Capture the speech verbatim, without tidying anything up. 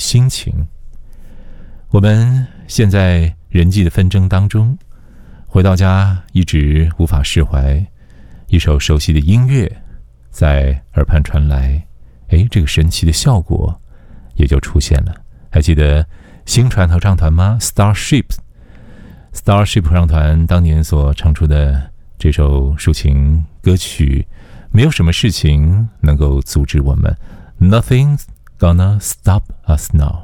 心情。我们现在人际的纷争当中，回到家一直无法释怀，一首熟悉的音乐在耳畔传来，诶，这个神奇的效果也就出现了。还记得星船合唱团吗？ Starship Starship 合唱团当年所唱出的这首抒情歌曲，没有什么事情能够阻止我们， Nothing's gonna stop us now。